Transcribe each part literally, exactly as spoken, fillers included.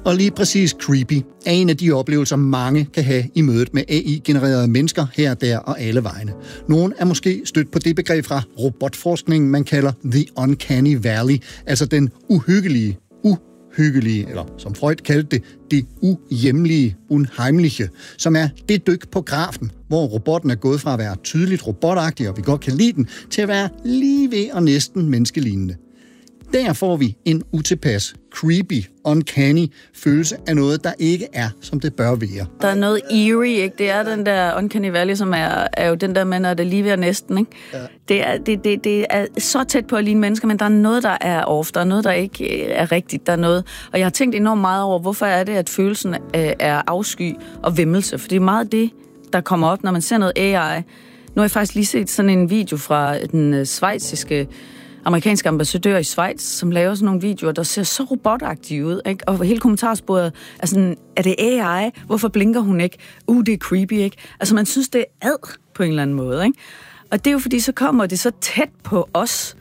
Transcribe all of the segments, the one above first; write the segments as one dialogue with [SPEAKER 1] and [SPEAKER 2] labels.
[SPEAKER 1] Og lige præcis creepy er en af de oplevelser, mange kan have i mødet med A I-genererede mennesker her, der og alle vegne. Nogle er måske stødt på det begreb fra robotforskningen, man kalder The Uncanny Valley, altså den uhyggelige, uhyggelige, eller som Freud kaldte det, det uhjemlige, unheimliche, som er det dyk på grafen, hvor robotten er gået fra at være tydeligt robotagtig, og vi godt kan lide den, til at være lige ved og næsten menneskelignende. Der får vi en utilpas, creepy, uncanny følelse af noget, der ikke er, som det bør være.
[SPEAKER 2] Der er noget eerie, ikke? Det er den der uncanny valley, som er, er jo den der med, når det er lige ved og næsten, ikke? Ja. Det, er, det, det, det er så tæt på at ligne mennesker, men der er noget, der er off. Der er noget, der ikke er rigtigt. Der er noget. Og jeg har tænkt enormt meget over, hvorfor er det, at følelsen er afsky og væmmelse? For det er meget det, der kommer op, når man ser noget A I. Nu har jeg faktisk lige set sådan en video fra den schweiziske amerikanske ambassadør i Schweiz, som laver sådan nogle videoer, der ser så robotagtige ud, ikke? Og hele kommentarsporet er sådan, er det A I? Hvorfor blinker hun ikke? Uh, det er creepy, ikke? Altså, man synes, det er ad på en eller anden måde, ikke? Og det er jo fordi, så kommer det så tæt på os,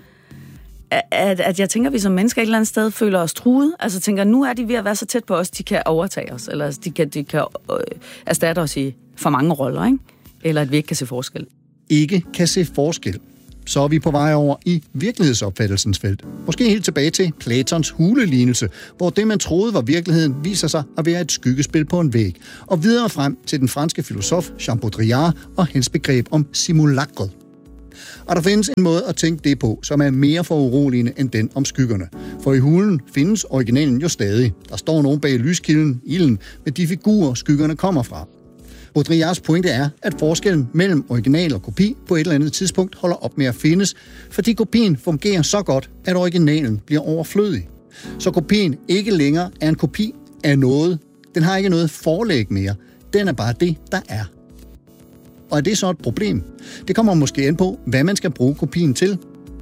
[SPEAKER 2] at, at jeg tænker, at vi som mennesker et eller andet sted føler os truet. Altså tænker, nu er de ved at være så tæt på os, de kan overtage os, eller de kan, de kan øh, erstatte os i for mange roller, ikke? Eller at vi ikke kan se forskel.
[SPEAKER 1] Ikke kan se forskel. Så er vi på vej over i virkelighedsopfattelsens felt. Måske helt tilbage til Platons hulelignelse, hvor det, man troede var virkeligheden, viser sig at være et skyggespil på en væg. Og videre frem til den franske filosof Jean Baudrillard og hans begreb om simulakret. Og der findes en måde at tænke det på, som er mere foruroligende end den om skyggerne. For i hulen findes originalen jo stadig. Der står nogen bag lyskilden, ilden, med de figurer, skyggerne kommer fra. Baudrillards pointe er, at forskellen mellem original og kopi på et eller andet tidspunkt holder op med at findes, fordi kopien fungerer så godt, at originalen bliver overflødig. Så kopien ikke længere er en kopi af noget. Den har ikke noget forlæg mere. Den er bare det, der er. Og er det så et problem? Det kommer måske an på, hvad man skal bruge kopien til.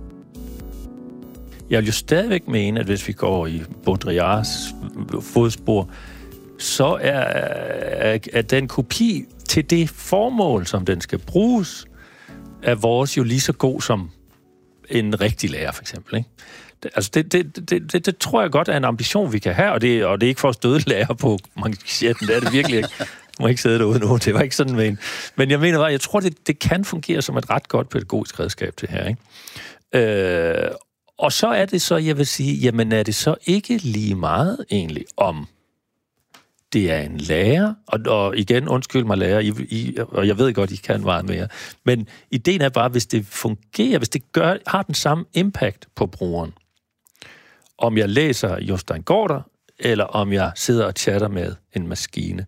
[SPEAKER 3] Jeg vil jo stadigvæk mene, at hvis vi går i Baudrillards fodspor, så er, er, er den kopi til det formål, som den skal bruges, er vores jo lige så god som en rigtig lærer, for eksempel. Ikke? Det, altså det, det, det, det, det tror jeg godt er en ambition, vi kan have, og det, og det er ikke for at støde lærer på manchetten, det er det virkelig ikke. Jeg må ikke sidde derude nu, det var ikke sådan men. Men jeg mener bare, jeg tror, det, det kan fungere som et ret godt pædagogisk redskab, det her. Ikke? Øh, og så er det så, jeg vil sige, jamen er det så ikke lige meget egentlig om det er en lærer, og, og igen, undskyld mig lærer, I, I, og jeg ved godt, I kan meget mere, men ideen er bare, hvis det fungerer, hvis det gør, har den samme impact på brugeren, om jeg læser Jostein Gaarder, eller om jeg sidder og chatter med en maskine,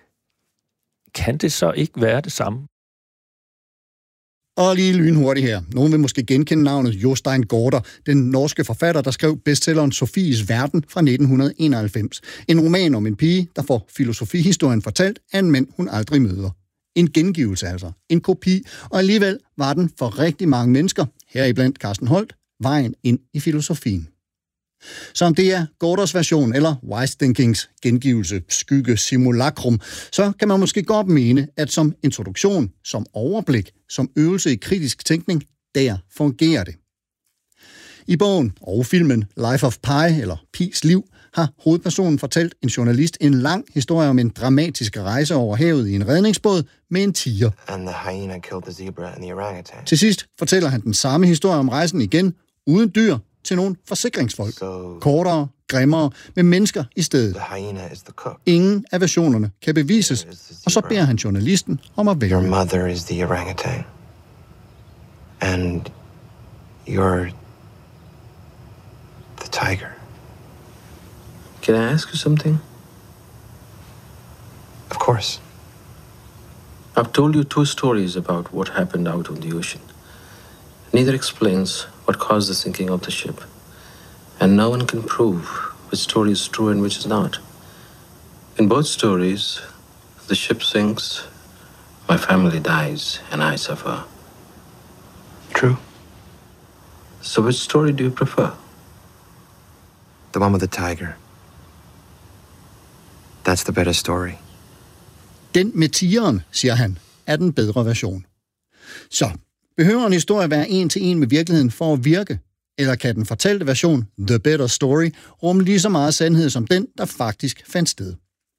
[SPEAKER 3] kan det så ikke være det samme?
[SPEAKER 1] Og lige lynhurtigt her. Nogen vil måske genkende navnet Jostein Gaarder, den norske forfatter, der skrev bestselleren Sofies Verden fra nitten enoghalvfems. En roman om en pige, der får filosofihistorien fortalt af en mand, hun aldrig møder. En gengivelse altså. En kopi. Og alligevel var den for rigtig mange mennesker, heriblandt Carsten Holt, vejen ind i filosofien. Så om det er Gaarders version eller Wise Thinkings gengivelse, skygge, simulakrum, så kan man måske godt mene, at som introduktion, som overblik, som øvelse i kritisk tænkning, der fungerer det. I bogen og filmen Life of Pi, eller Pi's liv, har hovedpersonen fortalt en journalist en lang historie om en dramatisk rejse over havet i en redningsbåd med en tiger.
[SPEAKER 4] And the hyena killed the zebra and the orangutan.
[SPEAKER 1] Til sidst fortæller han den samme historie om rejsen igen, uden dyr, til nogle forsikringsfolk. So, kortere, grimmere, med mennesker i stedet. Ingen af versionerne kan bevises, og så beder han journalisten om at vælge.
[SPEAKER 4] Your mother is the orangutan. And you're the tiger. Can I ask you something? Of course. I've told you two stories about what happened out on the ocean. Neither explains what caused the sinking of the ship. And no one can prove which story is true and which is not. In both stories, the ship sinks, my family dies, and I suffer. True. So which story do you prefer? The one with the tiger. That's the better story.
[SPEAKER 1] Den med tigeren, siger han, er den bedre version. Så behøver en historie være en til en med virkeligheden for at virke? Eller kan den fortalte version, The Better Story, rumme lige så meget sandhed som den, der faktisk fandt sted?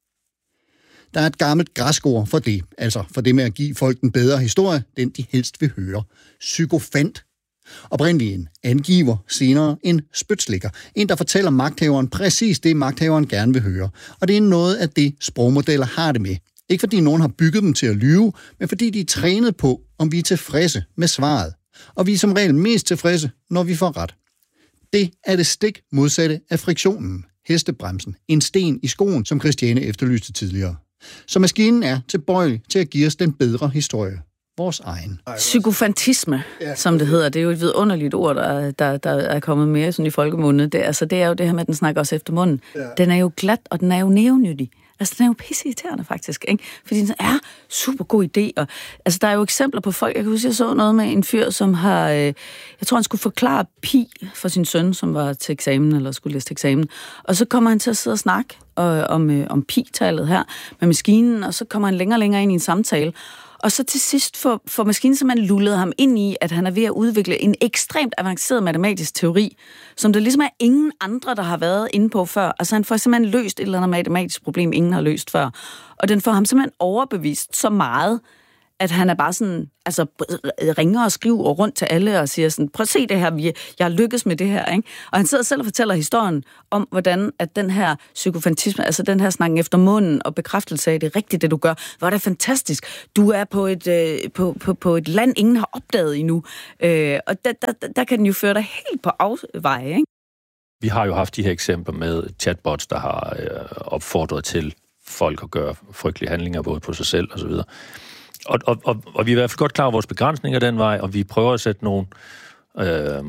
[SPEAKER 1] Der er et gammelt græsk ord for det, altså for det med at give folk en bedre historie, den de helst vil høre. Psykofant. Oprindeligt en angiver, senere en spytslikker. En, der fortæller magthaveren præcis det, magthaveren gerne vil høre. Og det er noget af det, sprogmodeller har det med. Ikke fordi nogen har bygget dem til at lyve, men fordi de er trænet på, om vi er tilfredse med svaret. Og vi er som regel mest tilfredse, når vi får ret. Det er det stik modsatte af friktionen, hestebremsen, en sten i skoen, som Christiane efterlyste tidligere. Så maskinen er tilbøjelig til at give os den bedre historie. Vores egen.
[SPEAKER 2] Psykofantisme, som det hedder, det er jo et vidunderligt ord, der, der, der er kommet mere sådan i folkemunde. Det, altså, det er jo det her med, at den snakker også efter munden. Ja. Den er jo glat, og den er jo nævnyttig. Altså, den er jo pisseirriterende faktisk, ikke? Fordi den er super god idé. Og, altså, der er jo eksempler på folk. Jeg kan huske, jeg så noget med en fyr, som har... Øh, jeg tror, han skulle forklare pi for sin søn, som var til eksamen, eller skulle læse til eksamen. Og så kommer han til at sidde og snakke øh, om, øh, om pi-tallet her med maskinen, og så kommer han længere og længere ind i en samtale. Og så til sidst får, får maskinen simpelthen lullet ham ind i, at han er ved at udvikle en ekstremt avanceret matematisk teori, som der ligesom er ingen andre, der har været inde på før. Altså han får simpelthen løst et eller andet matematisk problem, ingen har løst før. Og den får ham simpelthen overbevist så meget, at han er bare sådan, altså ringer og skriver rundt til alle og siger sådan, prøv at se det her, jeg har lykkes med det her, ikke? Og han sidder selv og fortæller historien om, hvordan at den her psykofantisme, altså den her snakken efter munden og bekræftelse af, det er rigtigt, det du gør, hvor er det fantastisk. Du er på et, øh, på, på, på et land, ingen har opdaget endnu. Øh, og der, der, der kan den jo føre dig helt på afveje, ikke?
[SPEAKER 3] Vi har jo haft de her eksempler med chatbots, der har øh, opfordret til folk at gøre frygtelige handlinger, både på sig selv og så videre. Og, og, og, og vi er i hvert fald godt klar over vores begrænsninger den vej, og vi prøver at sætte nogle øh,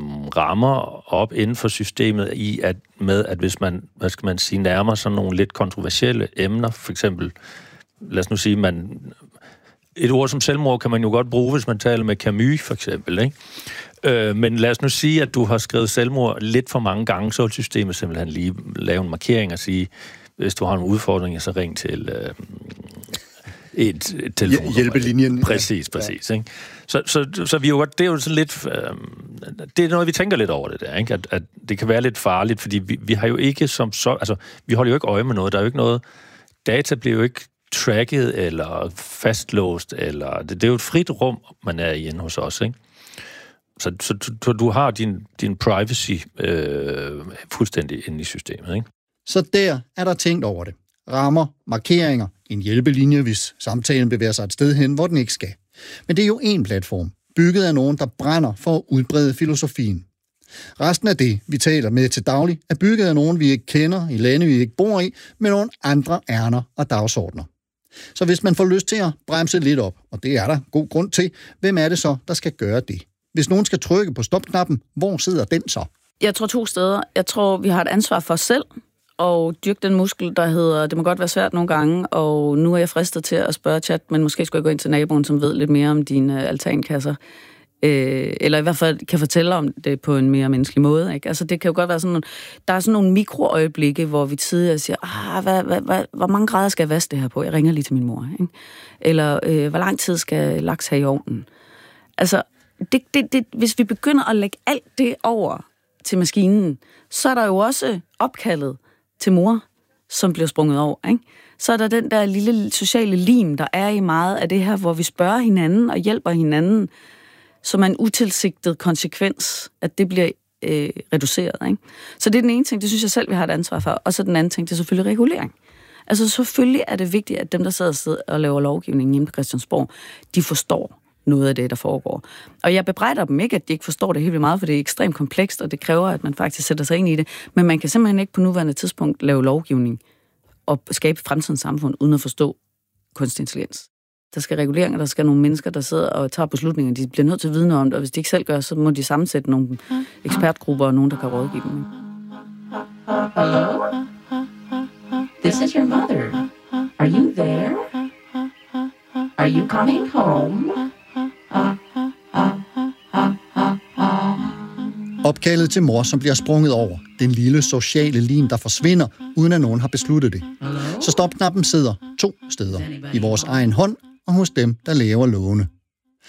[SPEAKER 3] rammer op inden for systemet i, at med, at hvis man, hvad skal man sige, nærmer sådan nogle lidt kontroversielle emner, for eksempel, lad os nu sige, man, et ord som selvmord kan man jo godt bruge, hvis man taler med Camus, for eksempel, ikke? Øh, men lad os nu sige, at du har skrevet selvmord lidt for mange gange, så vil systemet simpelthen lige lave en markering og sige, hvis du har nogle udfordringer, så ring til... Øh, et, et telefonnummer.
[SPEAKER 1] Hjælpelinjen.
[SPEAKER 3] Præcis, præcis. Ja. Ikke? Så, så, så vi jo, det er jo sådan lidt... Øh, det er noget, vi tænker lidt over det der, ikke? At, at det kan være lidt farligt, fordi vi, vi har jo ikke som så... Altså, vi holder jo ikke øje med noget. Der er jo ikke noget... Data bliver jo ikke tracket eller fastlåst, eller... Det, det er jo et frit rum, man er i inde hos os, ikke? Så, så, så du har din, din privacy øh, fuldstændig inde i systemet, ikke?
[SPEAKER 1] Så der er der tænkt over det. Rammer, markeringer, en hjælpelinje, hvis samtalen bevæger sig et sted hen, hvor den ikke skal. Men det er jo en platform, bygget af nogen, der brænder for at udbrede filosofien. Resten af det, vi taler med til daglig, er bygget af nogen, vi ikke kender, i lande, vi ikke bor i, med nogle andre ærner og dagsordner. Så hvis man får lyst til at bremse lidt op, og det er der god grund til, hvem er det så, der skal gøre det? Hvis nogen skal trykke på stopknappen, hvor sidder den så?
[SPEAKER 2] Jeg tror to steder. Jeg tror, vi har et ansvar for os selv, og dyrke den muskel, der hedder, det må godt være svært nogle gange, og nu er jeg fristet til at spørge chat, men måske skulle jeg gå ind til naboen, som ved lidt mere om dine altankasser, øh, eller i hvert fald kan fortælle om det på en mere menneskelig måde, ikke? Altså det kan jo godt være sådan nogle, der er sådan nogle mikroøjeblikke, hvor vi tidligere siger, ah, hvad, hvad, hvad, hvor mange grader skal jeg vaske det her på? Jeg ringer lige til min mor, ikke? Eller øh, hvor lang tid skal laks have i ovnen? Altså, det, det, det, hvis vi begynder at lægge alt det over til maskinen, så er der jo også opkaldet til mor, som bliver sprunget over, ikke? Så er der den der lille sociale lim, der er i meget af det her, hvor vi spørger hinanden og hjælper hinanden, som er en utilsigtet konsekvens, at det bliver øh, reduceret, ikke? Så det er den ene ting, det synes jeg selv, vi har et ansvar for. Og så den anden ting, det er selvfølgelig regulering. Altså selvfølgelig er det vigtigt, at dem, der sidder og laver lovgivning hjemme på Christiansborg, de forstår noget af det, der foregår. Og jeg bebrejder dem ikke, at de ikke forstår det helt vildt meget, for det er ekstremt komplekst, og det kræver, at man faktisk sætter sig ind i det. Men man kan simpelthen ikke på nuværende tidspunkt lave lovgivning og skabe fremtidens samfund, uden at forstå kunstig intelligens. Der skal reguleringer, der skal nogle mennesker, der sidder og tager beslutninger. De bliver nødt til at vide noget om det, og hvis de ikke selv gør, så må de sammensætte nogle ekspertgrupper og nogen, der kan rådgive dem.
[SPEAKER 5] Hello? This is your mother. Are you there? Are you coming home?
[SPEAKER 1] Opkaldet til mor, som bliver sprunget over. Den lille sociale lim, der forsvinder, uden at nogen har besluttet det. Så stopknappen sidder to steder. I vores egen hånd og hos dem, der laver lovene.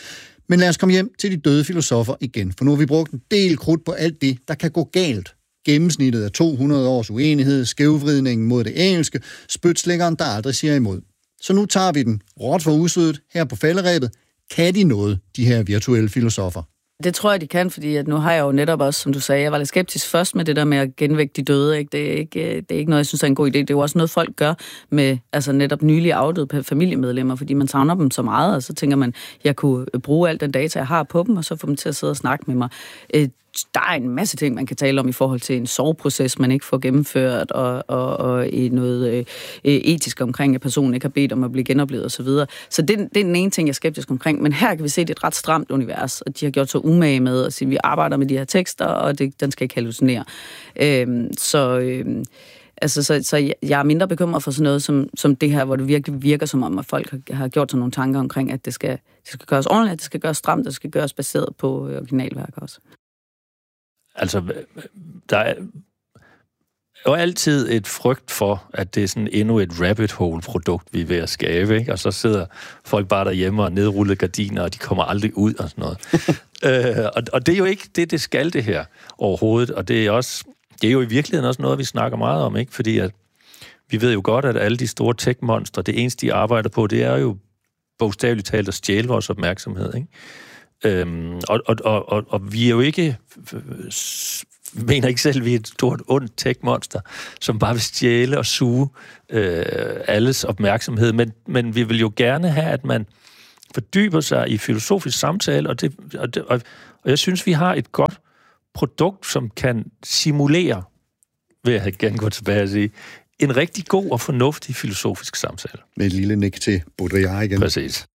[SPEAKER 1] Men lad os komme hjem til de døde filosofer igen, for nu har vi brugt en del krudt på alt det, der kan gå galt. Gennemsnittet af to hundrede års uenighed, skævvridningen mod det engelske, spytslæggeren, der aldrig siger imod. Så nu tager vi den råt for usødet her på falderebet. Kan de noget, de her virtuelle filosofer?
[SPEAKER 2] Det tror jeg, de kan, fordi at nu har jeg jo netop også, som du sagde, jeg var lidt skeptisk først med det der med at genvække de døde. Ikke? Det, er ikke, det er ikke noget, jeg synes er en god idé. Det er jo også noget, folk gør med altså netop nylig afdøde familiemedlemmer, fordi man savner dem så meget, og så tænker man, jeg kunne bruge al den data, jeg har på dem, og så få dem til at sidde og snakke med mig. Der er en masse ting, man kan tale om i forhold til en soveproces, man ikke får gennemført, og, og, og i noget øh, etisk omkring, at personen ikke har bedt om at blive genoplevet osv. Så, så det, det er den ene ting, jeg er skeptisk omkring. Men her kan vi se, at det er et ret stramt univers, og de har gjort så umage med at sige, at vi arbejder med de her tekster, og det, den skal ikke hallucinere. Øhm, så... Øh, Altså, så, så jeg er mindre bekymret for sådan noget som, som det her, hvor det virkelig virker som om, at folk har, har gjort sig nogle tanker omkring, at det skal, det skal gøres ordentligt, at det skal gøres stramt, at det skal gøres baseret på originalværk også.
[SPEAKER 3] Altså, der er jo altid et frygt for, at det er sådan endnu et rabbit hole-produkt, vi er ved at skabe, ikke? Og så sidder folk bare derhjemme og nedrullede gardiner, og de kommer aldrig ud og sådan noget. øh, og, og det er jo ikke det, det skal det her overhovedet, og det er også... Det er jo i virkeligheden også noget, vi snakker meget om, ikke? Fordi at vi ved jo godt, at alle de store tech-monstre, det eneste, de arbejder på, det er jo bogstaveligt talt at stjæle vores opmærksomhed, ikke? Øhm, og, og, og, og, og vi er jo ikke, mener ikke selv, vi er et stort, ondt tech-monster, som bare vil stjæle og suge øh, alles opmærksomhed, men, men vi vil jo gerne have, at man fordyber sig i filosofisk samtale, og, det, og, det, og, og jeg synes, vi har et godt produkt, som kan simulere, vil jeg gerne gå tilbage og sige, en rigtig god og fornuftig filosofisk samtale.
[SPEAKER 1] Med et lille nik til Baudrillard igen.
[SPEAKER 3] Præcis.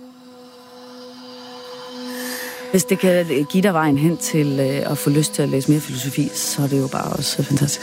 [SPEAKER 2] Hvis det kan give dig vejen hen til at få lyst til at læse mere filosofi, så er det jo bare også fantastisk.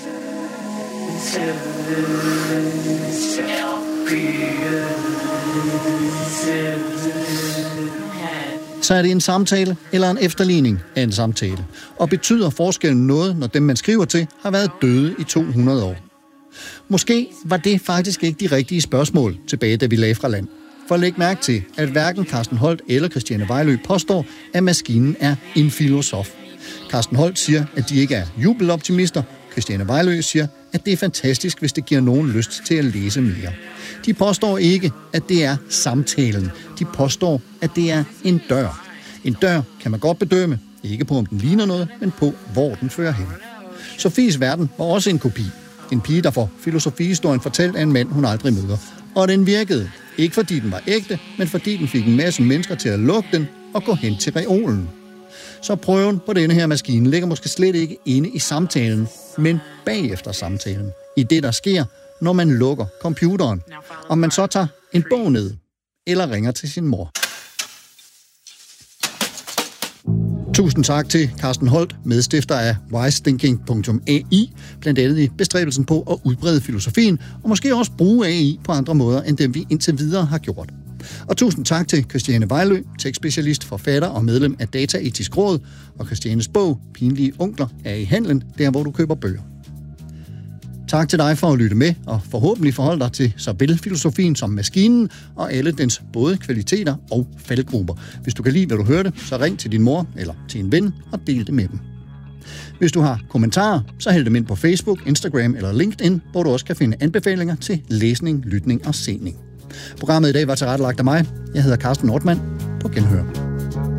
[SPEAKER 1] Så er det en samtale eller en efterligning af en samtale. Og betyder forskellen noget, når dem, man skriver til, har været døde i to hundrede år? Måske var det faktisk ikke de rigtige spørgsmål tilbage, da vi lagde fra land. For læg mærke til, at hverken Carsten Holdt eller Christiane Vejlø påstår, at maskinen er en filosof. Carsten Holdt siger, at de ikke er jubeloptimister. Christiane Vejlø siger, at det er fantastisk, hvis det giver nogen lyst til at læse mere. De påstår ikke, at det er samtalen. De påstår, at det er en dør. En dør kan man godt bedømme, ikke på om den ligner noget, men på hvor den fører hen. Sofies verden var også en kopi. En pige, der får filosofihistorien fortalt af en mand, hun aldrig møder. Og den virkede. Ikke fordi den var ægte, men fordi den fik en masse mennesker til at lukke den og gå hen til reolen. Så prøven på denne her maskine ligger måske slet ikke inde i samtalen, men bagefter samtalen. I det, der sker, når man lukker computeren. Om man så tager en bog ned, eller ringer til sin mor. Tusind tak til Carsten Holdt, medstifter af wise thinking punktum a i, blandt andet i bestræbelsen på at udbrede filosofien, og måske også bruge A I på andre måder, end dem vi indtil videre har gjort. Og tusind tak til Christiane Vejlø, tekstspecialist, forfatter og medlem af Dataetisk Råd, og Christianes bog, Pinlige Onkler, er i handlen, der hvor du køber bøger. Tak til dig for at lytte med, og forhåbentlig forholde dig til såvel filosofien som maskinen, og alle dens både kvaliteter og faldgrupper. Hvis du kan lide, hvad du hørte, så ring til din mor eller til en ven og del det med dem. Hvis du har kommentarer, så hæld dem ind på Facebook, Instagram eller LinkedIn, hvor du også kan finde anbefalinger til læsning, lytning og sening. Programmet i dag var tilrettelagt af mig. Jeg hedder Carsten Nordmann. På genhør.